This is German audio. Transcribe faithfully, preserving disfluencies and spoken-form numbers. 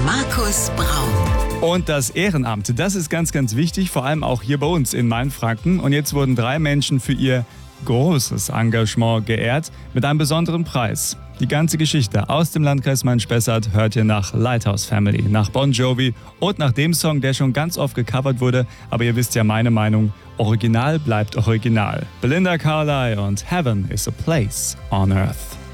Markus Braun. Und das Ehrenamt, das ist ganz, ganz wichtig, vor allem auch hier bei uns in Mainfranken. Und jetzt wurden drei Menschen für ihr großes Engagement geehrt mit einem besonderen Preis. Die ganze Geschichte aus dem Landkreis Main-Spessart hört ihr nach Lighthouse Family, nach Bon Jovi und nach dem Song, der schon ganz oft gecovert wurde. Aber ihr wisst ja meine Meinung, Original bleibt Original. Belinda Carlisle und Heaven is a Place on Earth.